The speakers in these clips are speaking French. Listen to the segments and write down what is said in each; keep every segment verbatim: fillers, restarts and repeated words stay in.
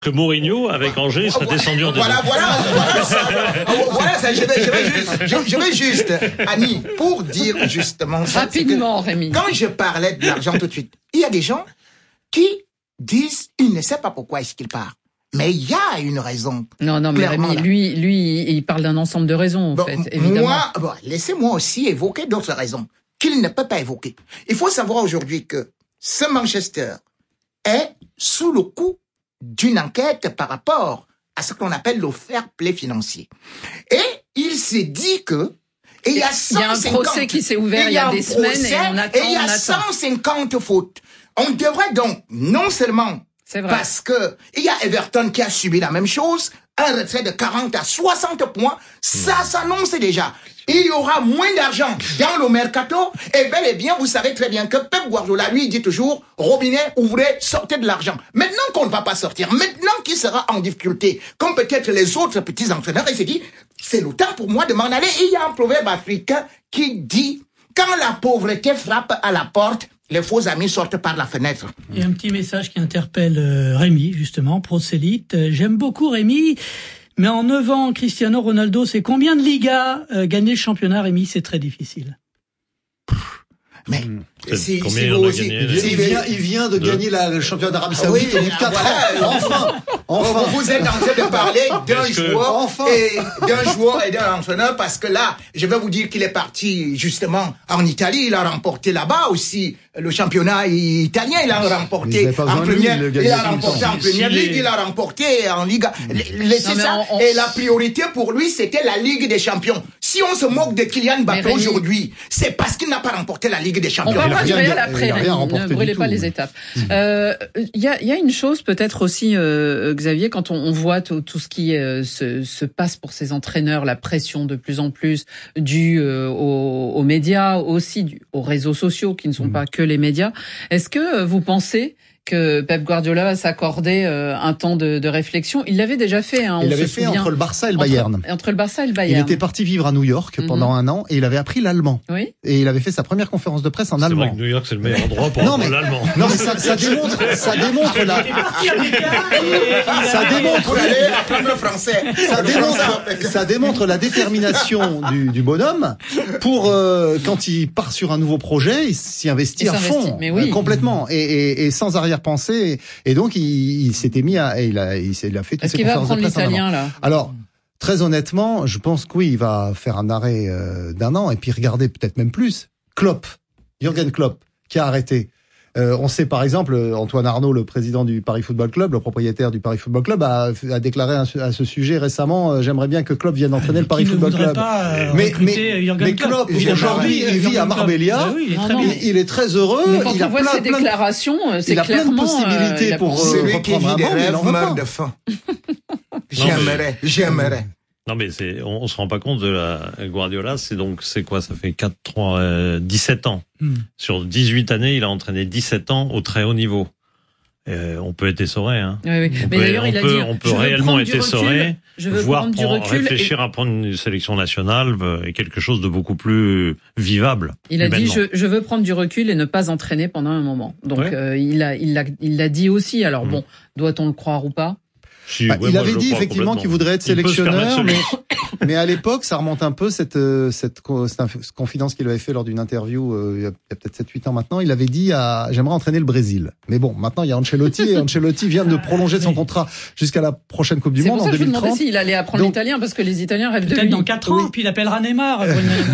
que Mourinho, avec Angers, serait descendu en Voilà, voilà, voilà, ça, voilà, ça, je vais, je vais juste, je, je vais juste, Annie, pour dire justement ça. Rapidement, Rémi. Quand je parlais de l'argent tout de suite, il y a des gens qui disent, ils ne savent pas pourquoi est-ce qu'ils partent. Mais il y a une raison. Non, non, mais Rémi, lui, lui, il parle d'un ensemble de raisons, en bon, fait, évidemment. Moi, bon, laissez-moi aussi évoquer d'autres raisons qu'il ne peut pas évoquer. Il faut savoir aujourd'hui que ce Manchester est sous le coup d'une enquête par rapport à ce qu'on appelle le fair play financier. Et il s'est dit que et il y a cent cinquante, il y a un procès qui s'est ouvert il y a, il y a des semaines procès, et on attend, et il y a cent cinquante fautes. On devrait donc non seulement c'est vrai. Parce que il y a Everton qui a subi la même chose, un retrait de quarante à soixante points, ça s'annonce déjà. Il y aura moins d'argent dans le mercato, et bel et bien, vous savez très bien que Pep Guardiola, lui, dit toujours, robinet, ouvrez, sortez de l'argent. Maintenant qu'on ne va pas sortir, maintenant qu'il sera en difficulté, comme peut-être les autres petits entraîneurs, il s'est dit, c'est le temps pour moi de m'en aller. Et il y a un proverbe africain qui dit, quand la pauvreté frappe à la porte, les faux amis sortent par la fenêtre. Et un petit message qui interpelle euh, Rémi, justement, prosélyte. Euh, J'aime beaucoup Rémi, mais en neuf ans, Cristiano Ronaldo, c'est combien de Ligas euh, gagner le championnat, Rémi? C'est très difficile. Mais mmh. si, combien si il, vous a aussi, gagné, il, il, vient, il vient de, de... gagner la, le championnat d'Arabie Saoudite ah oui, au bout de quatre voilà, ans. Enfin, enfin. Vous êtes en train de parler d'un joueur, enfin. et d'un joueur et d'un entraîneur, parce que là, je vais vous dire qu'il est parti justement en Italie. Il a remporté là-bas aussi le championnat italien. Il a remporté en première, lui, il, il a remporté en première si ligue. Les... Il a remporté en Liga. C'est ça. On, on... Et la priorité pour lui, c'était la Ligue des Champions. Si on se moque de Kylian Mbappé aujourd'hui, c'est parce qu'il n'a pas remporté la Ligue des Champions. On va voir du Real après, Rémi, ne brûlez pas les étapes. Il mmh. euh, y, a, y a une chose peut-être aussi, euh, Xavier, quand on, on voit tout, tout ce qui euh, se, se passe pour ces entraîneurs, la pression de plus en plus due euh, aux, aux médias, aussi du, aux réseaux sociaux qui ne sont mmh. pas que les médias. Est-ce que vous pensez que Pep Guardiola va s'accorder euh, un temps de, de réflexion? Il l'avait déjà fait. Hein, il on l'avait se fait souvient, entre le Barça et le Bayern. Entre, entre le Barça et le Bayern. Il était parti vivre à New York mm-hmm. pendant un an et il avait appris l'allemand. Oui. Et il avait fait sa première conférence de presse en c'est allemand. C'est vrai que New York c'est le meilleur endroit pour non, apprendre mais, l'allemand. Non mais ça, ça démontre, ça démontre la. ça démontre le français. Ça démontre, ça démontre la détermination du, du bonhomme pour euh, quand il part sur un nouveau projet, il s'y investit à fond, mais oui. euh, complètement et, et, et sans arrière-pensée. Et donc, il, il s'était mis à, et il a, il, il a fait toutes Est-ce ses conférences de presse. Est-ce qu'il va apprendre l'italien, là? Alors, très honnêtement, je pense que oui, il va faire un arrêt euh, d'un an et puis regarder peut-être même plus. Klopp, Jürgen Klopp, qui a arrêté. Euh, on sait par exemple, Antoine Arnaud, le président du Paris Football Club, le propriétaire du Paris Football Club, a, a déclaré à, à ce sujet récemment, euh, j'aimerais bien que Klopp vienne entraîner le Paris Football Club. Pas, euh, mais mais, mais Klopp, aujourd'hui, il vit à Marbella, oui, il, est non, non, il, il est très heureux. Mais quand il on a voit plein, ses plein, déclarations, c'est il a clairement plein de possibilités euh, pour euh, reprendre un banc, rêve meurt de faim. J'aimerais, j'aimerais. Non mais c'est, on, on se rend pas compte de la Guardiola, c'est donc, c'est quoi, ça fait quatre, trois, euh, dix-sept ans. Hmm. Sur dix-huit années, il a entraîné dix-sept ans au très haut niveau. Euh, on peut être essoré, hein. Oui, oui. On mais peut, d'ailleurs, on il a peut, dit, on peut réellement être essoré, voire prendre du recul réfléchir et... à prendre une sélection nationale et quelque chose de beaucoup plus vivable. Il a dit, je, je veux prendre du recul et ne pas entraîner pendant un moment. Donc, ouais. euh, il a, il l'a, il l'a dit aussi. Alors mmh. bon, doit-on le croire ou pas? Si, bah, ouais, il moi, avait dit effectivement qu'il voudrait être sélectionneur, mais, mais à l'époque, ça remonte un peu cette, cette, cette confidence qu'il avait fait lors d'une interview euh, il y a, a peut-être sept huit ans maintenant. Il avait dit à, j'aimerais entraîner le Brésil. Mais bon, maintenant il y a Ancelotti et Ancelotti vient de prolonger son contrat jusqu'à la prochaine Coupe du Monde en deux mille trente. C'est pour ça que je me demandais s'il allait apprendre l'italien parce que les Italiens rêvent de lui. Peut-être dans quatre ans, oui. Puis il appellera Neymar.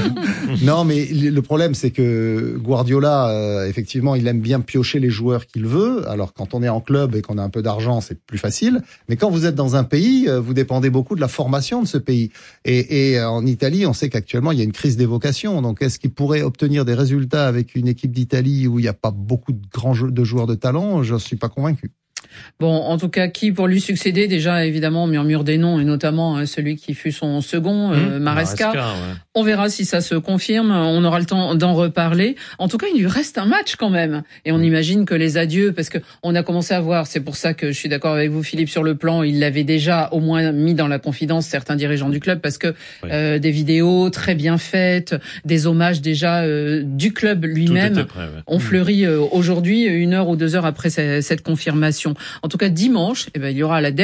Non, mais le problème c'est que Guardiola, euh, effectivement, il aime bien piocher les joueurs qu'il veut. Alors quand on est en club et qu'on a un peu d'argent, c'est plus facile. Mais quand vous êtes dans un pays, vous dépendez beaucoup de la formation de ce pays. Et, et en Italie, on sait qu'actuellement, il y a une crise des vocations. Donc, est-ce qu'il pourrait obtenir des résultats avec une équipe d'Italie où il n'y a pas beaucoup de grands jeux, de joueurs de talent? Je ne suis pas convaincu. Bon, en tout cas, qui pour lui succéder? Déjà, évidemment, on murmure des noms, et notamment euh, celui qui fut son second, euh, mmh, Maresca. Maresca ouais. On verra si ça se confirme. On aura le temps d'en reparler. En tout cas, il lui reste un match quand même. Et on imagine que les adieux, parce que on a commencé à voir, c'est pour ça que je suis d'accord avec vous, Philippe, sur le plan, il l'avait déjà au moins mis dans la confidence certains dirigeants du club, parce que oui. euh, des vidéos très bien faites, des hommages déjà euh, du club lui-même prêt, ouais. ont fleuri euh, aujourd'hui, une heure ou deux heures après cette confirmation. En tout cas, dimanche, eh ben, il y aura la dernière